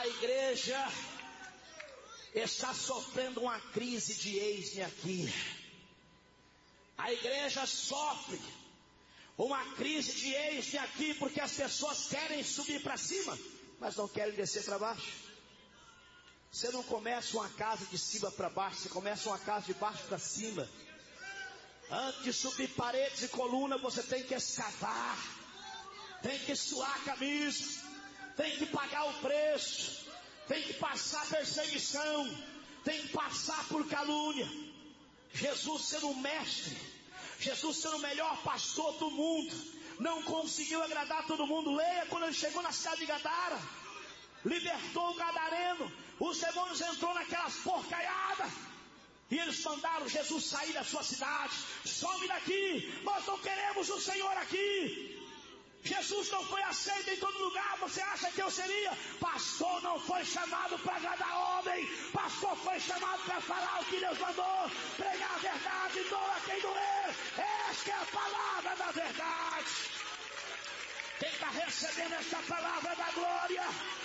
A igreja está sofrendo uma crise de eis-me aqui. A igreja sofre uma crise de eis-me aqui porque as pessoas querem subir para cima, mas não querem descer para baixo. Você não começa uma casa de cima para baixo, você começa uma casa de baixo para cima. Antes de subir paredes e colunas, você tem que escavar, tem que suar a camisa, tem que pagar o preço, tem que passar perseguição, tem que passar por calúnia. Jesus sendo o mestre, Jesus sendo o melhor pastor do mundo, não conseguiu agradar todo mundo. Leia quando ele chegou na cidade de Gadara, libertou o gadareno, os demônios entrou naquelas porcaiadas, e eles mandaram Jesus sair da sua cidade. Some daqui, nós não queremos o Senhor aqui. Jesus não foi aceito em todo lugar. Você acha que eu seria? Pastor não foi chamado para agradar homem. Pastor foi chamado para falar o que Deus mandou, pregar a verdade, doa quem doer. Esta é a palavra da verdade. Quem está recebendo esta palavra da glória?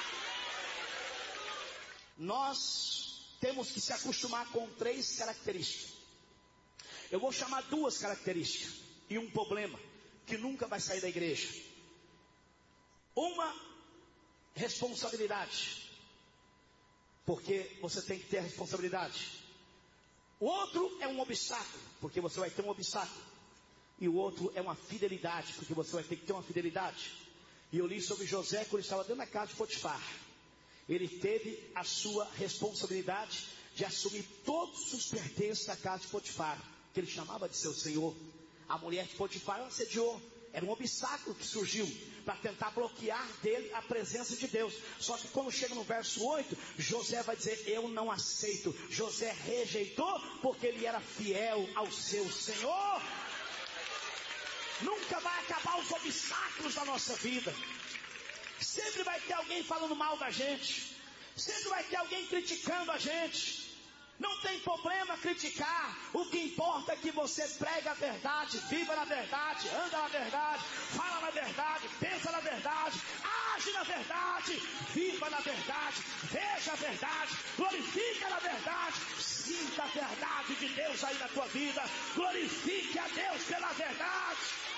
Nós temos que se acostumar com 3 características. Eu vou chamar 2 características e um problema que nunca vai sair da igreja. Uma, responsabilidade, porque você tem que ter a responsabilidade. O outro é um obstáculo, porque você vai ter um obstáculo. E o outro é uma fidelidade, porque você vai ter que ter uma fidelidade. E eu li sobre José quando ele estava dentro da casa de Potifar. Ele teve a sua responsabilidade de assumir todos os pertences da casa de Potifar, que ele chamava de seu senhor. A mulher de Potifar o assediou. Era um obstáculo que surgiu para tentar bloquear dele a presença de Deus. Só que quando chega no verso 8, José vai dizer: eu não aceito. José rejeitou porque ele era fiel ao seu Senhor. Nunca vai acabar os obstáculos da nossa vida. Sempre vai ter alguém falando mal da gente. Sempre vai ter alguém criticando a gente. Não tem problema criticar. O que importa é que você prega a verdade, viva na verdade, anda na verdade, fala na verdade, pensa na verdade, age na verdade, viva na verdade, veja a verdade, glorifica na verdade, sinta a verdade de Deus aí na tua vida, glorifique a Deus pela verdade.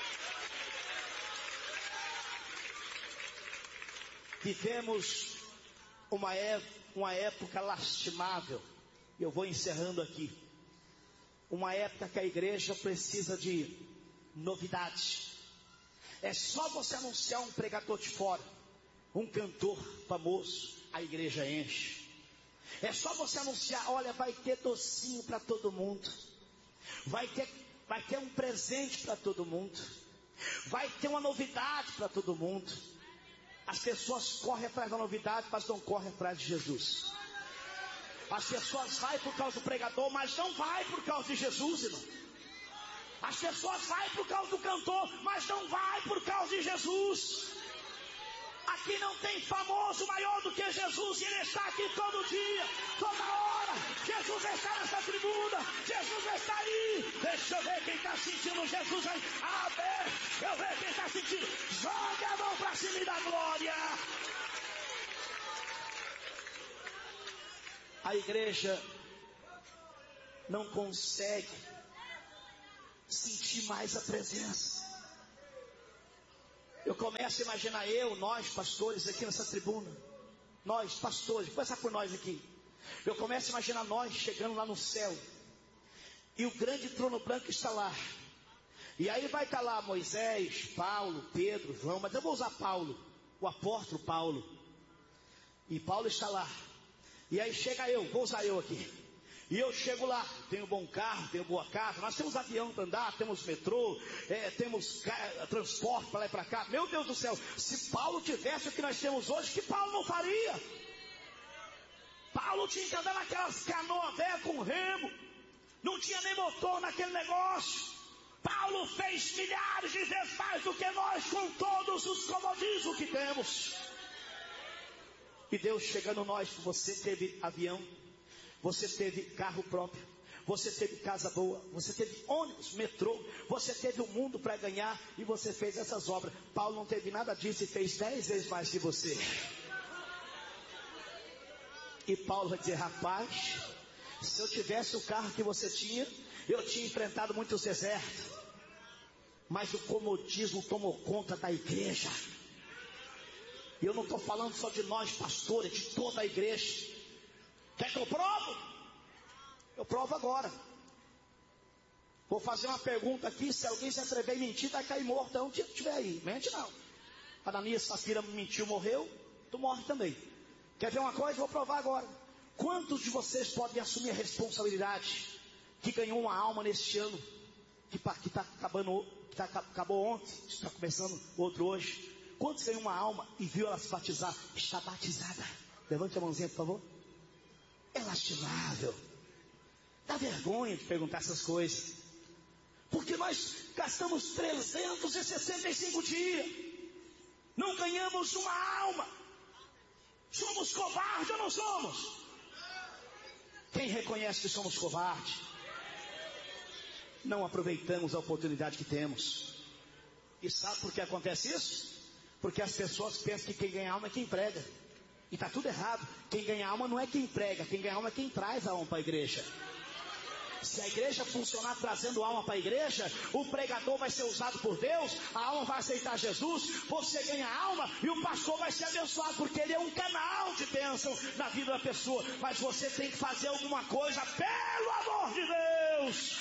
Vivemos uma época lastimável. Eu vou encerrando aqui. Uma época que a igreja precisa de novidade. É só você anunciar um pregador de fora, um cantor famoso, a igreja enche. É só você anunciar: olha, vai ter docinho para todo mundo, vai ter um presente para todo mundo, vai ter uma novidade para todo mundo. As pessoas correm atrás da novidade, mas não correm atrás de Jesus. As pessoas vai por causa do pregador, mas não vai por causa de Jesus, irmão. As pessoas vai por causa do cantor, mas não vai por causa de Jesus. Aqui não tem famoso maior do que Jesus, e Ele está aqui todo dia, toda hora. Jesus está nessa tribuna, Jesus está aí. Deixa eu ver quem está sentindo Jesus aí. Amém. Eu ver quem está sentindo. Jogue a mão para cima e dá glória. A igreja não consegue sentir mais a presença. Eu começo a imaginar nós pastores aqui nessa tribuna. Nós pastores, vou começar por nós aqui. Eu começo a imaginar nós chegando lá no céu. E o grande trono branco está lá. E aí vai estar lá Moisés, Paulo, Pedro, João. Mas eu vou usar Paulo, o apóstolo Paulo. E Paulo está lá. E aí chega eu, vou usar eu aqui. E eu chego lá, tenho bom carro, tenho boa casa, nós temos avião para andar, temos metrô, temos transporte para lá e para cá. Meu Deus do céu, se Paulo tivesse o que nós temos hoje, que Paulo não faria? Paulo tinha que andar naquelas canoas velhas com remo, não tinha nem motor naquele negócio. Paulo fez milhares de vezes mais do que nós, com todos os comodismos que temos. E Deus chegando nós, você teve avião, você teve carro próprio, você teve casa boa, você teve ônibus, metrô, você teve o mundo para ganhar, e você fez essas obras. Paulo não teve nada disso e fez 10 vezes mais que você. E Paulo vai dizer: rapaz, se eu tivesse o carro que você tinha, eu tinha enfrentado muitos desertos. Mas o comodismo tomou conta da igreja. E eu não estou falando só de nós pastores, de toda a igreja. Quer que eu provo? Eu provo agora. Vou fazer uma pergunta aqui, se alguém se atrever a mentir, vai cair morto. Onde estiver aí, mente não. Ananias e Safira mentiu, morreu, tu morre também. Quer ver uma coisa? Vou provar agora. Quantos de vocês podem assumir a responsabilidade que ganhou uma alma neste ano, que acabou ontem, está começando outro hoje? Quantos ganhou uma alma e viu ela se batizar? Está batizada. Levante a mãozinha, por favor. É lastimável. Dá vergonha de perguntar essas coisas. Porque nós gastamos 365 dias. Não ganhamos uma alma. Somos covardes ou não somos? Quem reconhece que somos covardes? Não aproveitamos a oportunidade que temos. E sabe por que acontece isso? Porque as pessoas pensam que quem ganha alma é quem prega. E está tudo errado. Quem ganha alma não é quem prega. Quem ganha alma é quem traz a alma para a igreja. Se a igreja funcionar trazendo alma para a igreja, o pregador vai ser usado por Deus, a alma vai aceitar Jesus, você ganha alma e o pastor vai ser abençoado, porque ele é um canal de bênção na vida da pessoa. Mas você tem que fazer alguma coisa, pelo amor de Deus.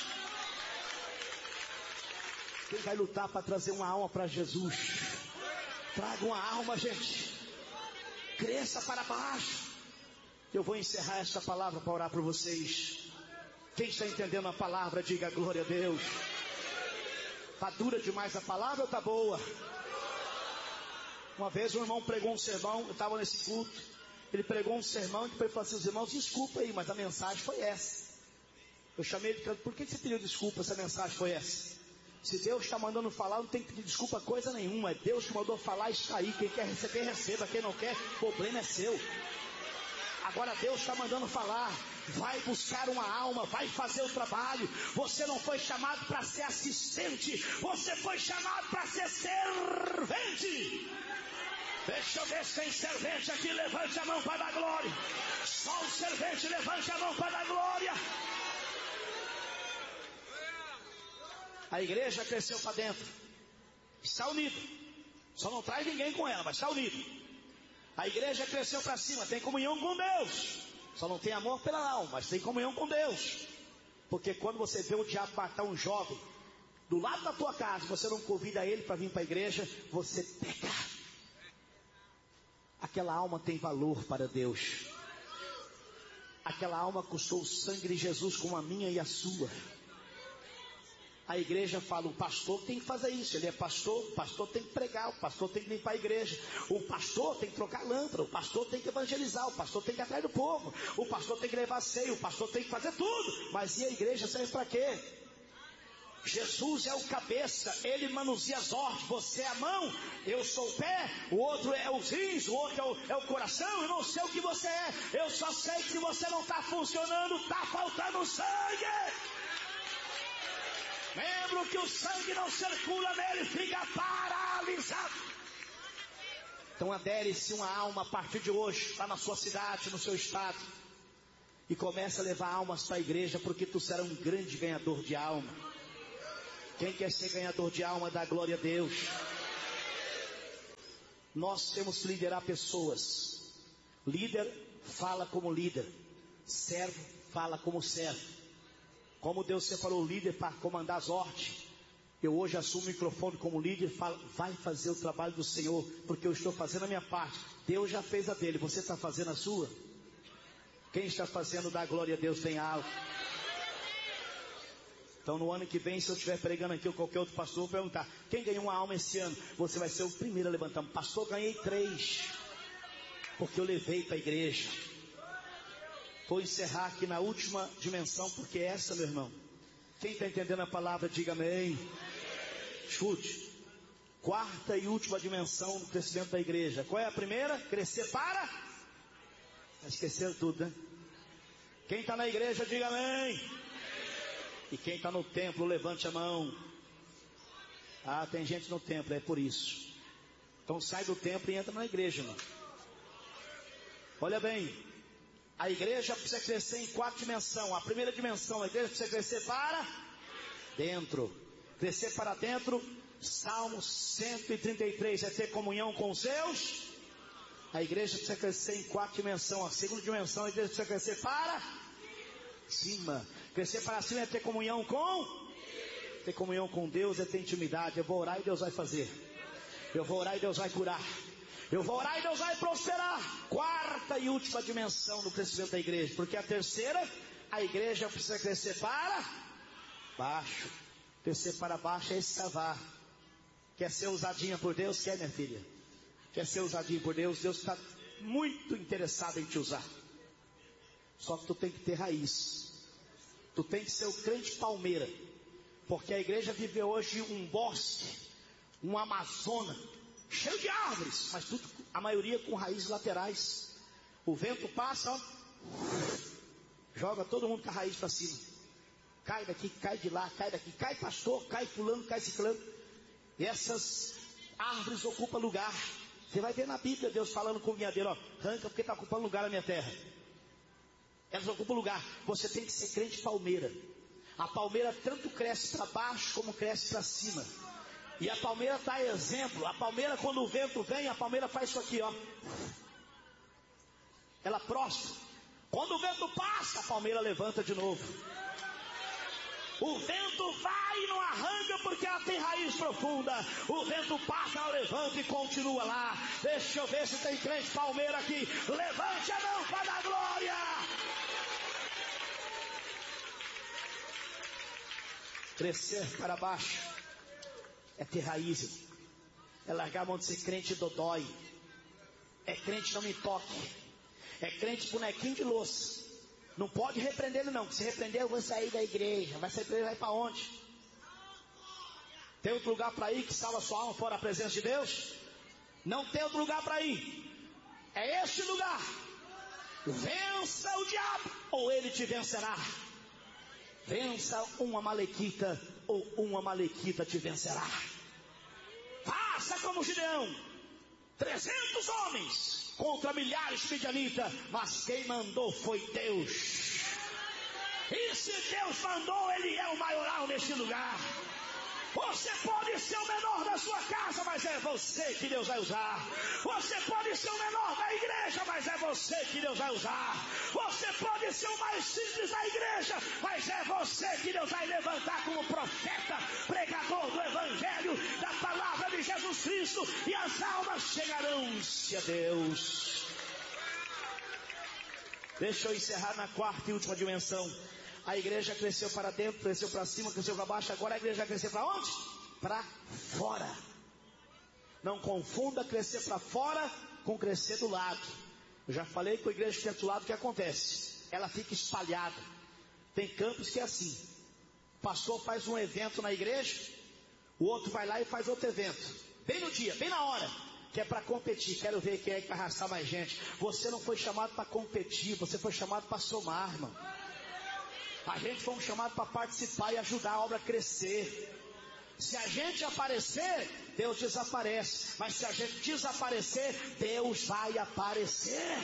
Quem vai lutar para trazer uma alma para Jesus? Traga uma alma, gente. Cresça para baixo. Eu vou encerrar esta palavra para orar por vocês. Quem está entendendo a palavra, diga glória a Deus. Está dura demais a palavra ou está boa? Uma vez um irmão pregou um sermão, eu estava nesse culto. Ele pregou um sermão e depois falou assim: os irmãos, desculpa aí, mas a mensagem foi essa. Eu chamei ele e falei: por que você pediu desculpa se a mensagem foi essa? Se Deus está mandando falar, não tem que pedir desculpa coisa nenhuma. É Deus que mandou falar, está aí. Quem quer receber, receba. Quem não quer, o problema é seu. Agora Deus está mandando falar. Vai buscar uma alma, vai fazer o trabalho. Você não foi chamado para ser assistente, você foi chamado para ser servente. Deixa eu ver se tem servente aqui. Levante a mão para dar glória. Só o servente, levante a mão para dar glória. A igreja cresceu para dentro, está unida. Só não traz ninguém com ela, mas está unido. A igreja cresceu para cima, tem comunhão com Deus. Só não tem amor pela alma, mas tem comunhão com Deus. Porque quando você vê o diabo matar um jovem do lado da tua casa, você não convida ele para vir para a igreja, você peca. Aquela alma tem valor para Deus. Aquela alma custou o sangue de Jesus como a minha e a sua. A igreja fala: o pastor tem que fazer isso. Ele é pastor, o pastor tem que pregar, o pastor tem que limpar a igreja, o pastor tem que trocar lâmpada, o pastor tem que evangelizar, o pastor tem que ir atrás do povo, o pastor tem que levar ceia, o pastor tem que fazer tudo. Mas e a igreja serve para quê? Jesus é o cabeça, ele manuseia as ordens. Você é a mão, eu sou o pé, o outro é os rins, o outro é o coração. Eu não sei o que você é, eu só sei que se você não está funcionando, está faltando sangue. Membro que o sangue não circula nele fica paralisado. Então adere-se uma alma a partir de hoje, lá na sua cidade, no seu estado, e começa a levar almas para a igreja, porque tu será um grande ganhador de alma. Quem quer ser ganhador de alma, dá glória a Deus. Nós temos que liderar pessoas. Líder fala como líder, servo fala como servo. Como Deus separou o líder para comandar as ordens, eu hoje assumo o microfone como líder e falo: vai fazer o trabalho do Senhor, porque eu estou fazendo a minha parte. Deus já fez a dele, você está fazendo a sua? Quem está fazendo, dá glória a Deus bem alto. Então no ano que vem, se eu estiver pregando aqui ou qualquer outro pastor, eu vou perguntar: quem ganhou uma alma esse ano? Você vai ser o primeiro a levantar: pastor, ganhei 3, porque eu levei para a igreja. Vou encerrar aqui na última dimensão, porque é essa, meu irmão. Quem está entendendo a palavra, diga amém. Escute. Quarta e última dimensão do crescimento da igreja. Qual é a primeira? Crescer para? Esqueceram tudo, né? Quem está na igreja, diga amém. E quem está no templo, levante a mão. Ah, tem gente no templo, é por isso. Então sai do templo e entra na igreja, irmão. Olha bem. A igreja precisa crescer em 4 dimensões. A primeira dimensão, a igreja precisa crescer para dentro. Crescer para dentro, Salmo 133, é ter comunhão com os seus. A igreja precisa crescer em 4 dimensões. A segunda dimensão, a igreja precisa crescer para cima. Crescer para cima é ter comunhão com... Ter comunhão com Deus é ter intimidade. Eu vou orar e Deus vai fazer. Eu vou orar e Deus vai curar. Eu vou orar e Deus vai prosperar. Quarta e última dimensão do crescimento da igreja. Porque a terceira, a igreja precisa crescer para baixo. Crescer para baixo é escavar. Quer ser usadinha por Deus? Quer, minha filha? Quer ser usadinha por Deus? Deus está muito interessado em te usar. Só que tu tem que ter raiz. Tu tem que ser o crente palmeira. Porque a igreja vive hoje um bosque, um Amazônia, cheio de árvores, mas tudo, a maioria com raízes laterais. O vento passa, ó, joga todo mundo com a raiz para cima. Cai daqui, cai de lá, cai daqui, cai pastor, cai fulano, cai ciclano. E essas árvores ocupam lugar. Você vai ver na Bíblia Deus falando com o vinhadeiro, ó, arranca porque está ocupando lugar na minha terra. Elas ocupam lugar. Você tem que ser crente palmeira. A palmeira tanto cresce para baixo como cresce para cima. E a palmeira dá exemplo. A palmeira, quando o vento vem, a palmeira faz isso aqui, ó. Ela prostra. Quando o vento passa, a palmeira levanta de novo. O vento vai e não arranca porque ela tem raiz profunda. O vento passa, ela levanta e continua lá. Deixa eu ver se tem crente palmeira aqui. Levante a mão para dar glória. Crescer para baixo é ter raiz. É largar a mão de ser crente dodói. É crente não me toque. É crente bonequinho de louça. Não pode repreender ele não. Se repreender eu vou sair da igreja. Vai sair, vai para onde? Tem outro lugar para ir que salva sua alma fora a presença de Deus? Não tem outro lugar para ir. É este lugar. Vença o diabo ou ele te vencerá. Vença uma amalequita ou uma amalequita te vencerá. Faça como Gideão. 300 homens contra milhares de midianitas, mas quem mandou foi Deus. E se Deus mandou, Ele é o maioral neste lugar. Você pode ser o menor da sua casa, mas é você que Deus vai usar. Você pode ser o menor da igreja, mas é você que Deus vai usar. Você pode ser o mais simples da igreja, mas é você que Deus vai levantar como profeta, pregador do evangelho, da palavra de Jesus Cristo, e as almas chegarão-se a Deus. Deixa eu encerrar na quarta e última dimensão. A igreja cresceu para dentro, cresceu para cima, cresceu para baixo. Agora a igreja vai crescer para onde? Para fora. Não confunda crescer para fora com crescer do lado. Eu já falei que a igreja que é do lado, o que acontece? Ela fica espalhada. Tem campos que é assim. O pastor faz um evento na igreja, o outro vai lá e faz outro evento. Bem no dia, bem na hora. Que é para competir. Quero ver quem é que vai arrastar mais gente. Você não foi chamado para competir, você foi chamado para somar, irmão. A gente foi chamado para participar e ajudar a obra a crescer. Se a gente aparecer, Deus desaparece. Mas se a gente desaparecer, Deus vai aparecer.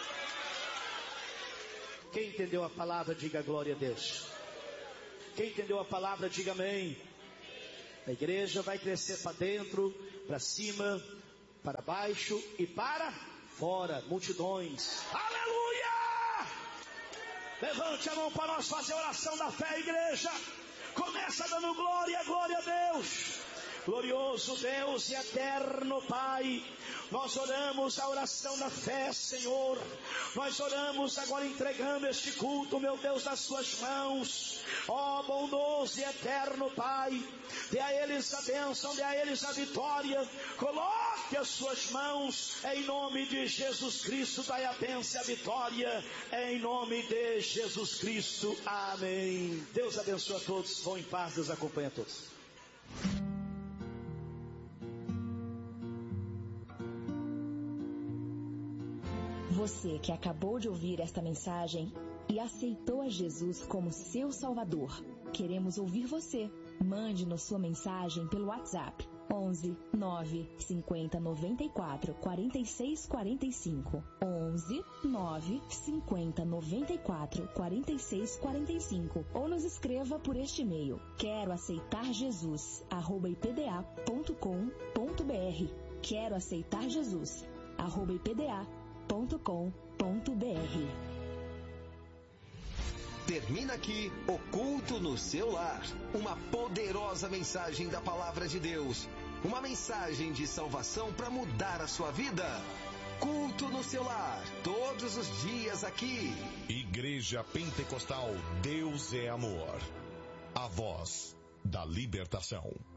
Quem entendeu a palavra, diga glória a Deus. Quem entendeu a palavra, diga amém. A igreja vai crescer para dentro, para cima, para baixo e para fora. Multidões. Aleluia! Levante a mão para nós fazer a oração da fé, igreja. Começa dando glória, glória a Deus. Glorioso Deus e eterno Pai, nós oramos a oração da fé, Senhor. Nós oramos agora entregando este culto, meu Deus, nas suas mãos. Ó bondoso e eterno Pai, dê a eles a bênção, dê a eles a vitória. Coloque as suas mãos em nome de Jesus Cristo. Dai a bênção e a vitória em nome de Jesus Cristo. Amém. Deus abençoe a todos. Vão em paz, Deus acompanha a todos. Você que acabou de ouvir esta mensagem e aceitou a Jesus como seu Salvador, queremos ouvir você. Mande-nos sua mensagem pelo WhatsApp 11 9 50 94 46 45. 11 9 50 94 46 45. Ou nos escreva por este e-mail: quero aceitar Jesus @ipda.com.br. quero aceitar Jesus @ipda.com.br. Termina aqui o Culto no Seu Lar. Uma poderosa mensagem da Palavra de Deus. Uma mensagem de salvação para mudar a sua vida. Culto no Seu Lar, todos os dias aqui. Igreja Pentecostal Deus é Amor. A voz da libertação.